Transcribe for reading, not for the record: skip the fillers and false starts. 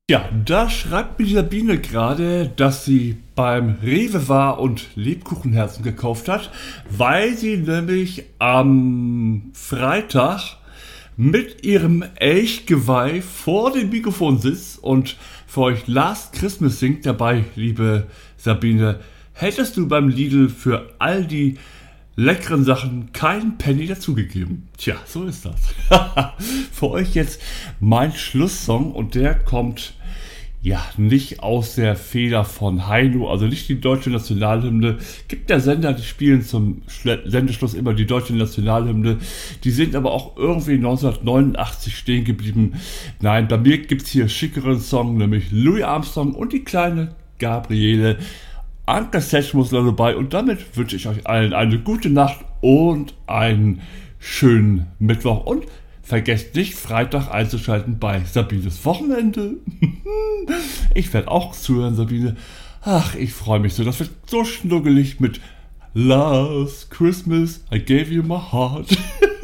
Ja, da schreibt mir die Sabine gerade, dass sie beim Rewe war und Lebkuchenherzen gekauft hat, weil sie nämlich am Freitag mit ihrem Elchgeweih vor dem Mikrofon sitzt und für euch Last Christmas singt. Dabei, liebe Sabine, hättest du beim Lidl für all die leckeren Sachen keinen Penny dazugegeben. Tja, so ist das. Für euch jetzt mein Schlusssong und der kommt ja nicht aus der Feder von Heino, also nicht die deutsche Nationalhymne. Gibt der Sender, die spielen zum Sendeschluss immer die deutsche Nationalhymne. Die sind aber auch irgendwie 1989 stehen geblieben. Nein, bei mir gibt es hier schickeren Song, nämlich Louis Armstrong und die kleine Gabriele. Anker Sechsmus dabei und damit wünsche ich euch allen eine gute Nacht und einen schönen Mittwoch und vergesst nicht, Freitag einzuschalten bei Sabines Wochenende. Ich werde auch zuhören, Sabine. Ach, ich freue mich so. Das wird so schnuggelig mit Last Christmas, I gave you my heart.